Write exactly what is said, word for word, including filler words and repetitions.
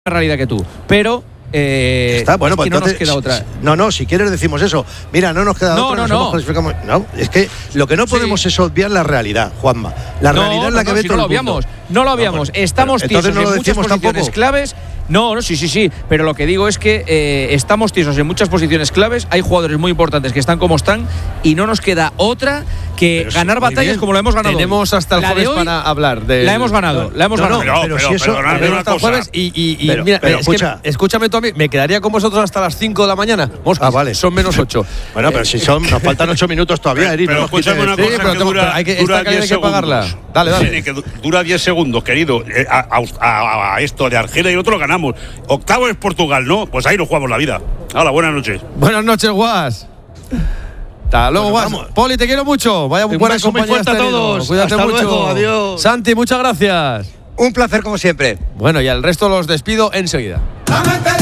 realidad que tú, pero eh, está bueno, es pues que no entonces, nos queda otra. No, no, si quieres decimos eso. Mira, no nos queda no, otra. No, nos no, clasificamos. No, es que lo que no podemos sí. es obviar la realidad, Juanma. La no, realidad es la no, que no, ve si todo no el mundo. lo obviamos, no lo obviamos. No, bueno, Estamos tiesos no en muchas posiciones tampoco. claves. No, no, sí, sí, sí. Pero lo que digo es que eh, estamos tiesos en muchas posiciones claves. Hay jugadores muy importantes que están como están y no nos queda otra que pero ganar sí, batallas bien. como lo hemos ganado. Tenemos hasta el jueves para hablar de. La hemos ganado, no, la hemos no, ganado. No, pero, pero, si eso. Pero hasta el jueves y, y, y pero, mira, pero, es escucha. que, escúchame tú a mí, me quedaría con vosotros hasta las cinco de la mañana. Moscas, ah, vale. Son menos ocho. Bueno, pero si son, nos faltan ocho minutos todavía, Eri. Pero no escúchame una cosa sí, pero que dura, hay que, dura esta calle hay que pagarla. Dale, dale. Tiene que dura diez segundos, querido. A, a, a, a esto de Argelia y el otro lo ganamos. Octavo es Portugal, ¿no? Pues ahí nos jugamos la vida. Hola, buenas noches. Buenas noches, Guas. Hasta luego, bueno, Guas. Poli, te quiero mucho. Vaya muy buena compañía. Muy fuerte a todos. Cuídate Hasta mucho. Luego, adiós. Santi, muchas gracias. Un placer como siempre. Bueno, y al resto los despido enseguida.